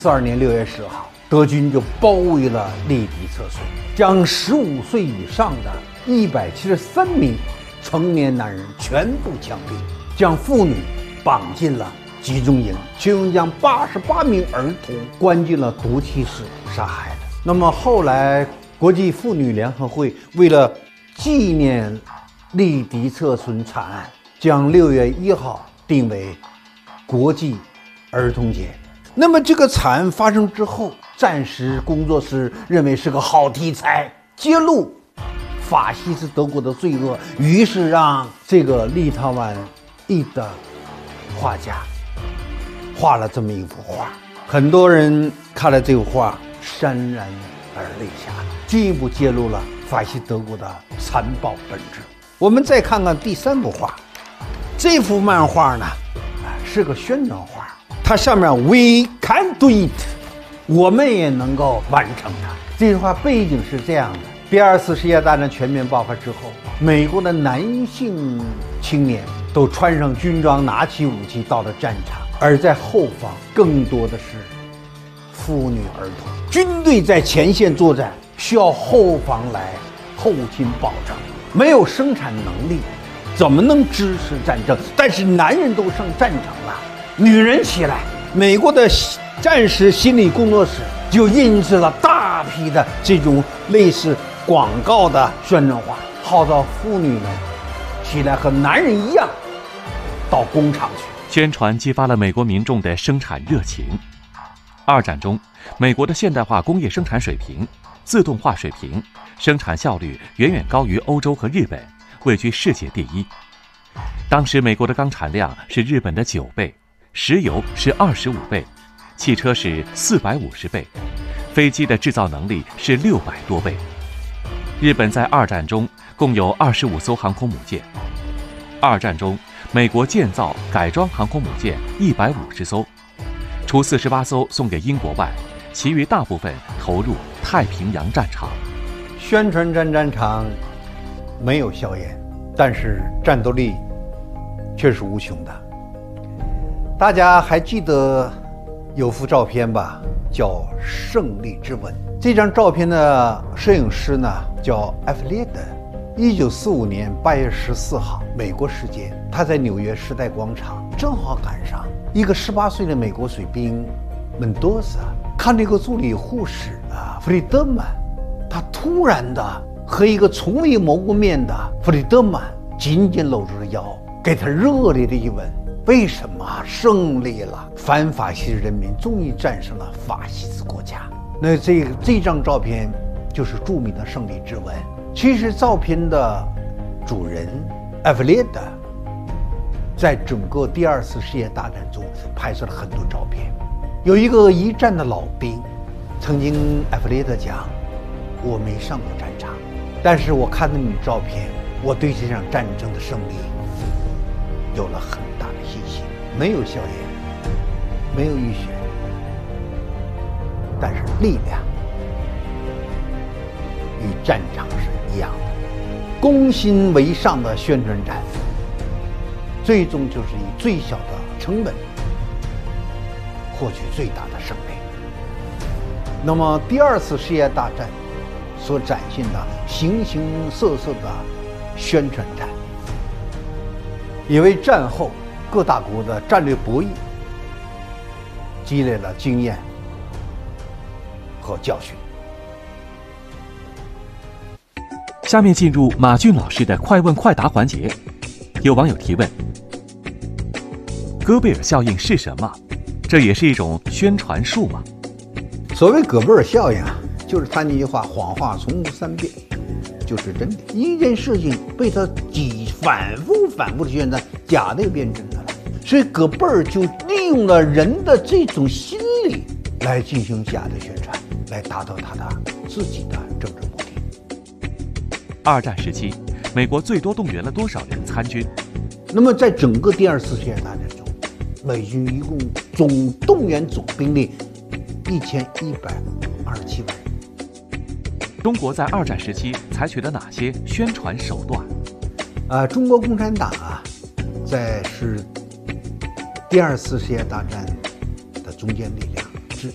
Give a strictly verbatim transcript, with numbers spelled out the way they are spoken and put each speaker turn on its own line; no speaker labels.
四二年六月十号，德军就包围了利比策村，将十五岁以上的一百七十三名成年男人全部枪毙，将妇女绑进了集中营，其中将八十八名儿童关进了毒气室杀害了。那么后来，国际妇女联合会为了纪念利比策村惨案，将六月一号定为国际儿童节。那么这个惨案发生之后，战时工作室认为是个好题材，揭露法西斯德国的罪恶，于是让这个立陶宛裔的画家画了这么一幅画。很多人看了这幅画，潸然而泪下，进一步揭露了法西斯德国的残暴本质。我们再看看第三幅画，这幅漫画呢，是个宣传画。它上面 "We can do it"， 我们也能够完成它。这句话背景是这样的：第二次世界大战全面爆发之后，美国的男性青年都穿上军装，拿起武器到了战场，而在后方更多的是妇女儿童。军队在前线作战，需要后方来后勤保障，没有生产能力，怎么能支持战争？但是男人都上战场了，女人起来。美国的战时心理工作室就印制了大批的这种类似广告的宣传画，号召妇女们起来和男人一样到工厂去。
宣传激发了美国民众的生产热情。二战中，美国的现代化工业生产水平、自动化水平、生产效率远远高于欧洲和日本，位居世界第一。当时美国的钢产量是日本的九倍，石油是二十五倍，汽车是四百五十倍，飞机的制造能力是六百多倍。日本在二战中共有二十五艘航空母舰。二战中，美国建造改装航空母舰一百五十艘，除四十八艘送给英国外，其余大部分投入太平洋战场。
宣传战战场没有硝烟，但是战斗力却是无穷的。大家还记得有幅照片吧，叫《胜利之吻》。这张照片的摄影师呢叫艾弗列德。一九四五年八月十四号，美国时间，他在纽约时代广场，正好赶上一个十八岁的美国水兵门多萨看那个助理护士啊弗里德曼，他突然的和一个从未谋过面的弗里德曼紧紧搂住了腰，给他热烈的一吻。为什么胜利了？反法西斯人民终于战胜了法西斯国家。那这这张照片就是著名的胜利之吻。其实照片的主人艾弗列德在整个第二次世界大战中拍摄了很多照片。有一个一战的老兵曾经艾弗列德讲，我没上过战场，但是我看到你的照片，我对这场战争的胜利有了很大的信心。没有硝烟，没有浴血，但是力量与战场是一样的。攻心为上的宣传战，最终就是以最小的成本获取最大的胜利。那么第二次世界大战所展现的形形色色的宣传战，也为战后各大国的战略博弈积累了经验和教训。
下面进入马俊老师的快问快答环节。有网友提问：戈贝尔效应是什么？这也是一种宣传术吗？
所谓戈贝尔效应啊，就是他那句话：谎话从无三遍，就是真的。一件事情被他几反复反复的宣传，假的变真的了。所以戈贝尔就利用了人的这种心理来进行假的宣传，来达到他的自己的政治目的。
二战时期，美国最多动员了多少人参军？
那么在整个第二次世界大战中，美军一共总动员总兵力一千一百二十七万人。
中国在二战时期采取了哪些宣传手段？
啊，中国共产党啊，在是第二次世界大战的中坚力量。